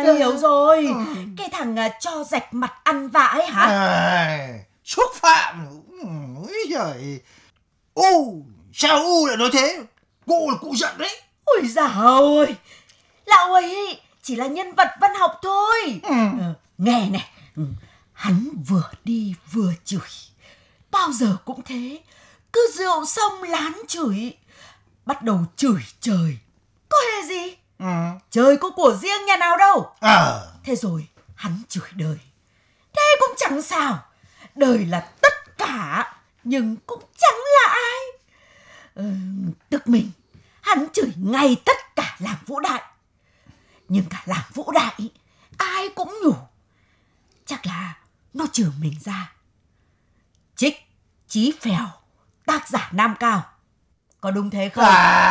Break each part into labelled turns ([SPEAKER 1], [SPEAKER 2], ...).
[SPEAKER 1] hiểu rồi. Cái thằng cho rạch mặt ăn vạ ấy hả?
[SPEAKER 2] Xúc phạm. Ôi giời. Sao lại nói thế? Cụ là cụ giận đấy.
[SPEAKER 1] Ôi dào ơi, lão ấy chỉ là nhân vật văn học thôi. Nghe này, hắn vừa đi vừa chửi. Bao giờ cũng thế, cứ rượu xong lán chửi. Bắt đầu chửi trời. Có hề gì? Trời có của riêng nhà nào đâu. Thế rồi hắn chửi đời. Thế cũng chẳng sao. Đời là tất cả, nhưng cũng chẳng là ai. Tức mình, hắn chửi ngay tất cả làng Vũ Đại. Nhưng cả làng Vũ Đại ai cũng nhủ, chắc là nó trừ mình ra. Trích Chí Phèo, tác giả Nam Cao. Có đúng thế không?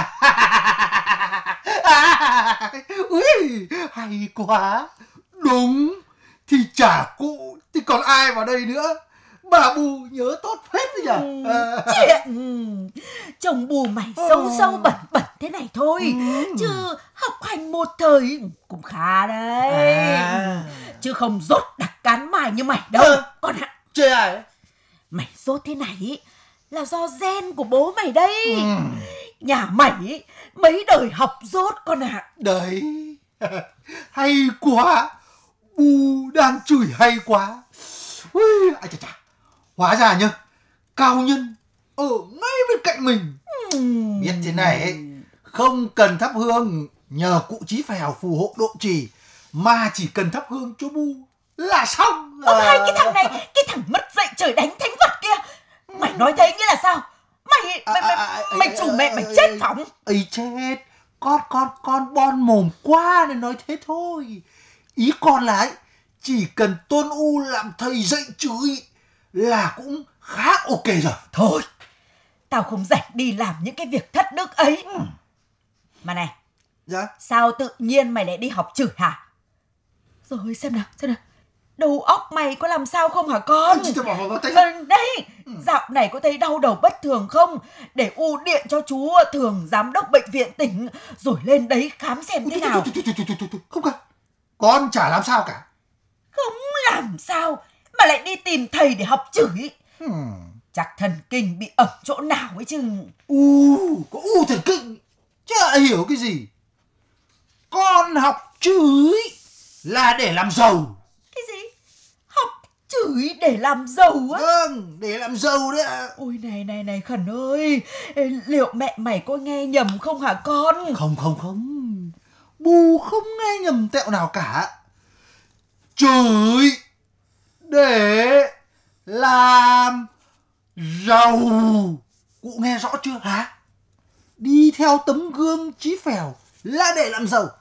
[SPEAKER 2] Ui, hay quá. Đúng. Thì chả cụ thì còn ai vào đây nữa. Bà Bù nhớ tốt phết đấy nhỉ.
[SPEAKER 1] Chuyện chồng Bù mày sâu sâu bẩn bẩn thế này thôi. Chứ học hành một thời cũng khá đấy. Chứ không dốt đặc cán mài như mày đâu. Con ạ.
[SPEAKER 2] Chê ai?
[SPEAKER 1] Mày dốt thế này là do gen của bố mày đây. Nhà mày mấy đời học dốt con ạ.
[SPEAKER 2] Đấy. Hay quá. Bù đang chửi hay quá. Ui, chà. Hóa ra nhá, cao nhân ở ngay bên cạnh mình. Biết thế này ấy, không cần thắp hương nhờ cụ Chí Phèo phù hộ độ trì, mà chỉ cần thắp hương cho Bu là xong.
[SPEAKER 1] Hay cái thằng này, cái thằng mất dạy trời đánh thánh vật kia. Mày nói thế nghĩa là sao? Mày chủ mẹ mày chết phỏng.
[SPEAKER 2] Ấy chết, con bon mồm quá nên nói thế thôi. Ý con là ấy, chỉ cần Tôn U làm thầy dạy chửi là cũng khá ok rồi.
[SPEAKER 1] Thôi, tao không rảnh đi làm những cái việc thất đức ấy. Mà này,
[SPEAKER 2] dạ? Sao
[SPEAKER 1] tự nhiên mày lại đi học chửi hả? Rồi xem nào, đầu óc mày có làm sao không hả con? Đây, dạo này có thấy đau đầu bất thường không? Để U điện cho chú Thường giám đốc bệnh viện tỉnh, rồi lên đấy khám xem thế nào.
[SPEAKER 2] Không cần, con chả làm sao cả.
[SPEAKER 1] Không làm sao mà lại đi tìm thầy để học chửi. Chắc thần kinh bị ẩm chỗ nào ấy chứ.
[SPEAKER 2] Có thần kinh chả hiểu cái gì. Con học chửi là để làm giàu.
[SPEAKER 1] Cái gì? Học chửi để làm giàu á?
[SPEAKER 2] Vâng, để làm giàu đấy ạ.
[SPEAKER 1] Ôi này Khẩn ơi, liệu mẹ mày có nghe nhầm không hả con?
[SPEAKER 2] Không, Bu không nghe nhầm tẹo nào cả. Chửi để làm giàu. Cụ nghe rõ chưa hả? Đi theo tấm gương Chí Phèo là để làm giàu.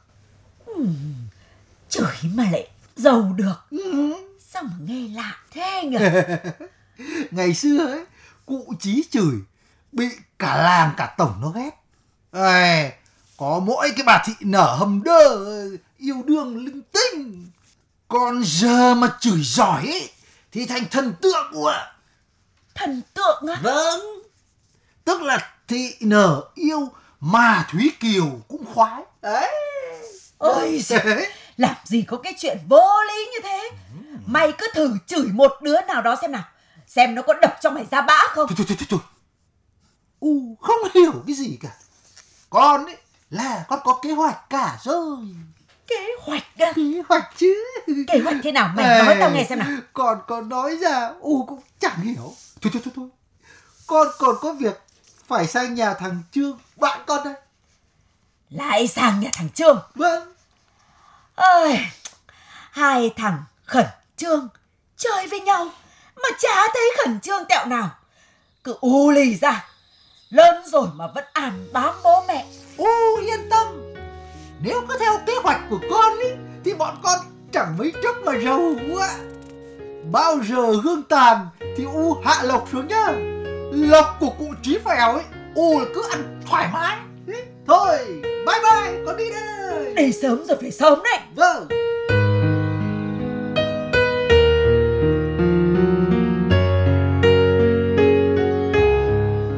[SPEAKER 1] Chửi mà lại giàu được. Sao mà nghe lạ thế nhỉ?
[SPEAKER 2] Ngày xưa ấy, cụ Chí chửi bị cả làng cả tổng nó ghét. Có mỗi cái bà thị nở hầm đơ yêu đương linh tinh. Còn giờ mà chửi giỏi ấy, thì thành thần tượng của.
[SPEAKER 1] Thần tượng á?
[SPEAKER 2] Vâng. Tức là thị nở yêu mà Thúy Kiều cũng khoái. Đấy.
[SPEAKER 1] Ôi giời, làm gì có cái chuyện vô lý như thế. Mày cứ thử chửi một đứa nào đó xem nào. Xem nó có đập cho mày ra bã không.
[SPEAKER 2] Thôi. Không hiểu cái gì cả. Con ấy là con có kế hoạch cả rồi.
[SPEAKER 1] Kế hoạch á?
[SPEAKER 2] Kế hoạch chứ.
[SPEAKER 1] Kế hoạch thế nào? Mày nói tao nghe xem nào.
[SPEAKER 2] Con nói ra cũng chẳng hiểu. Thôi. Con còn có việc phải sang nhà thằng Trương, bạn con đây.
[SPEAKER 1] Lại sang nhà thằng Trương?
[SPEAKER 2] Vâng.
[SPEAKER 1] Ơi, hai thằng khẩn trương chơi với nhau mà chả thấy khẩn trương tẹo nào. Cứ lì ra. Lớn rồi mà vẫn àm bám bố mẹ.
[SPEAKER 2] Yên tâm. Nếu cứ theo kế hoạch của con ý, thì bọn con chẳng mấy chốc mà giàu quá. Bao giờ hương tàn thì hạ lộc xuống nhá. Lộc của cụ Chí Phèo ấy là cứ ăn thoải mái. Thôi, bye bye, con đi đây.
[SPEAKER 1] Đi sớm rồi phải sớm đấy.
[SPEAKER 2] Vâng.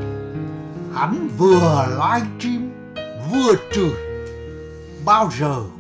[SPEAKER 2] Hắn vừa livestream vừa chửi, bao giờ